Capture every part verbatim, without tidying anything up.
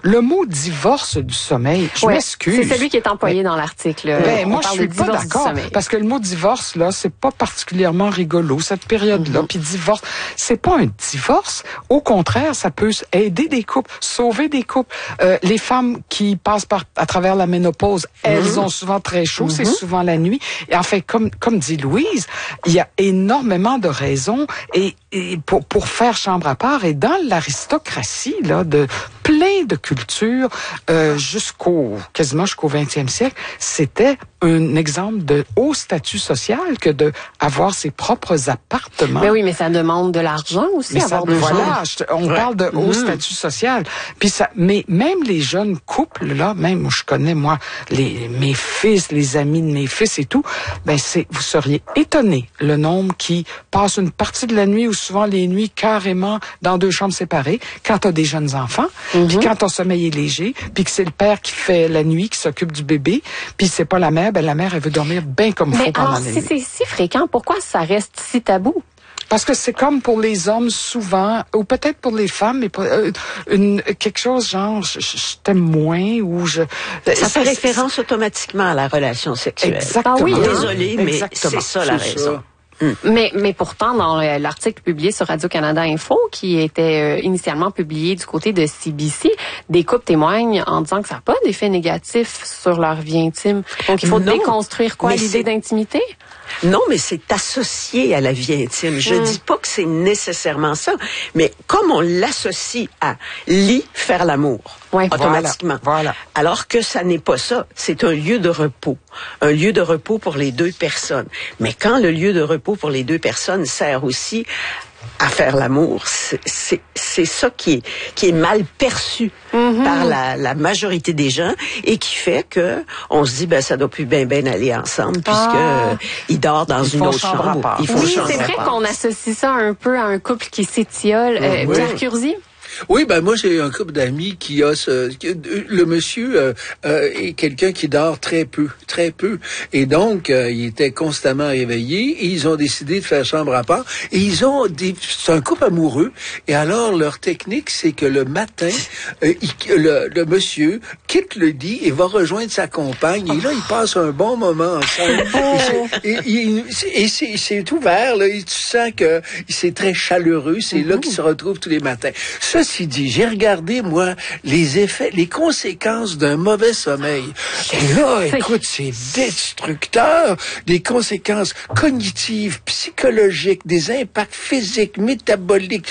Le mot divorce du sommeil, je ouais, m'excuse. C'est celui qui est employé mais, dans l'article. Ben, moi, je suis pas d'accord. Parce que le mot divorce, là, c'est pas particulièrement rigolo, cette période-là. Mm-hmm. Puis divorce, c'est pas un divorce. Au contraire, ça peut aider des couples, sauver des couples. Euh, les femmes qui passent par, à travers la ménopause, elles mm-hmm. ont souvent très chaud, mm-hmm. c'est souvent la nuit. Et en fait, comme, comme dit Louise, il y a énormément de raisons et, et pour, pour faire chambre à part. Et dans l'aristocratie, là, de plein de cultures, euh, jusqu'au, quasiment jusqu'au vingtième siècle, c'était un exemple de haut statut social que de avoir ses propres appartements. Mais oui, mais ça demande de l'argent aussi, mais avoir ça, de voilà, je, on ouais. parle de haut mmh. statut social. Puis ça, mais même les jeunes couples là, même je connais moi les mes fils, les amis de mes fils et tout, ben c'est vous seriez étonnés le nombre qui passent une partie de la nuit ou souvent les nuits carrément dans deux chambres séparées quand t'as des jeunes enfants, mmh. puis quand ton sommeil est léger, puis que c'est le père qui fait la nuit, qui s'occupe du bébé, puis c'est pas la mère, ben la mère elle veut dormir bien comme il faut pendant la nuit. Mais alors si c'est si fréquent, pourquoi ça reste si tabou? Parce que c'est comme pour les hommes souvent, ou peut-être pour les femmes, mais pas, euh, une, quelque chose genre je, je t'aime moins ou je. Ça fait référence automatiquement à la relation sexuelle. Exactement. Ah oui, désolé, mais exactement. c'est ça la c'est raison. Ça. Mm. Mais, mais pourtant, dans l'article publié sur Radio-Canada Info, qui était euh, initialement publié du côté de C B C, des couples témoignent en disant que ça n'a pas d'effet négatif sur leur vie intime. Donc, il faut non, déconstruire quoi, l'idée d'intimité? Non, mais c'est associé à la vie intime. Je mm. dis pas que c'est nécessairement ça, mais comme on l'associe à lit, faire l'amour, ouais, automatiquement. Voilà, voilà. Alors que ça n'est pas ça. C'est un lieu de repos. Un lieu de repos pour les deux personnes. Mais quand le lieu de repos pour les deux personnes sert aussi à faire l'amour, c'est, c'est, c'est ça qui est, qui est mal perçu mm-hmm. par la, la majorité des gens et qui fait que on se dit, ben, ça doit plus bien, bien aller ensemble puisque ah. il dort dans ils une autre chambre. Il faut oui, c'est vrai qu'on associe ça un peu à un couple qui s'étiole. Mm-hmm. Euh, Pierre Curzi? Oui, ben moi j'ai un couple d'amis qui a ce, le monsieur euh, euh, est quelqu'un qui dort très peu, très peu, et donc euh, il était constamment réveillé. Et ils ont décidé de faire chambre à part. Et ils ont des, c'est un couple amoureux. Et alors leur technique, c'est que le matin, euh, il, le, le monsieur quitte le lit et va rejoindre sa compagne. Et là, ils passent un bon moment ensemble. et, et, et c'est, c'est ouvert là. Et tu sens que c'est très chaleureux. C'est mm-hmm. là qu'ils se retrouvent tous les matins. Ça, Ceci dit, j'ai regardé, moi, les effets, les conséquences d'un mauvais sommeil. Et là, écoute, c'est destructeur. Des conséquences cognitives, psychologiques, des impacts physiques, métaboliques,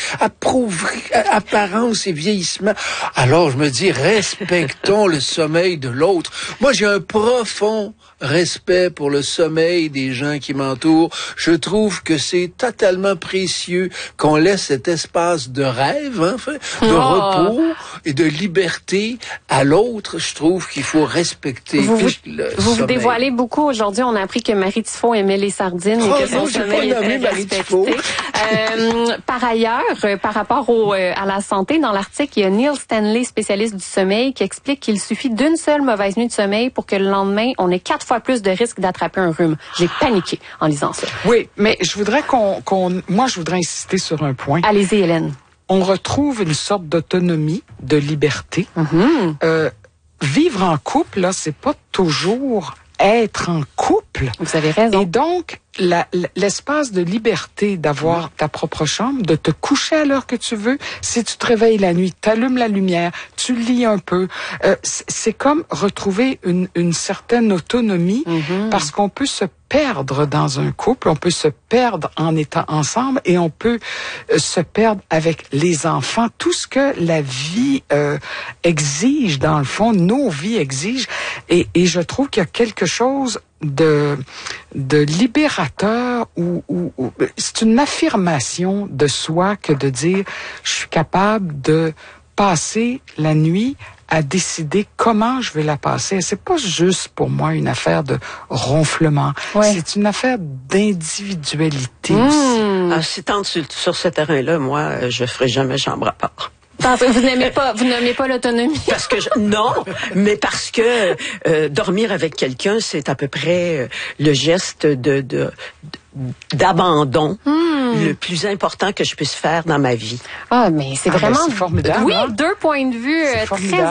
apparence et vieillissement. Alors, je me dis, respectons le sommeil de l'autre. Moi, j'ai un profond respect pour le sommeil des gens qui m'entourent. Je trouve que c'est totalement précieux qu'on laisse cet espace de rêve, hein, de oh. repos et de liberté à l'autre. Je trouve qu'il faut respecter vous, le vous, sommeil. Vous vous dévoilez beaucoup aujourd'hui. On a appris que Marie Tifo aimait les sardines oh, et que son non, sommeil était respecté. Euh, par ailleurs, euh, par rapport au, euh, à la santé, dans l'article, il y a Neil Stanley, spécialiste du sommeil, qui explique qu'il suffit d'une seule mauvaise nuit de sommeil pour que le lendemain, on ait quatre fois plus de risque d'attraper un rhume. J'ai paniqué en lisant ça. Oui, mais je voudrais qu'on, qu'on, moi, je voudrais insister sur un point. Allez-y, Hélène. On retrouve une sorte d'autonomie, de liberté. Mm-hmm. Euh, vivre en couple, là, c'est pas toujours être en couple. Vous avez raison. Et donc, la, l'espace de liberté d'avoir ta propre chambre, de te coucher à l'heure que tu veux. Si tu te réveilles la nuit, t'allumes la lumière, tu lis un peu. Euh, c'est comme retrouver une, une certaine autonomie mm-hmm. parce qu'on peut se perdre dans un couple, on peut se perdre en étant ensemble et on peut euh, se perdre avec les enfants. Tout ce que la vie euh, exige, dans le fond, nos vies exigent. Et, et je trouve qu'il y a quelque chose de de libérateur ou, ou, ou c'est une affirmation de soi que de dire je suis capable de passer la nuit à décider comment je vais la passer. C'est pas juste pour moi une affaire de ronflement. Ouais. C'est une affaire d'individualité mmh. aussi. Ah, si tant sur, sur ce terrain-là, moi, je ferai jamais chambre à part. Vous n'aimez pas, vous n'aimez pas l'autonomie? Parce que je, non, mais parce que euh, dormir avec quelqu'un, c'est à peu près euh, le geste de, de, d'abandon hmm. le plus important que je puisse faire dans ma vie. Ah, mais c'est ah, vraiment ben c'est formidable. Oui, deux points de vue très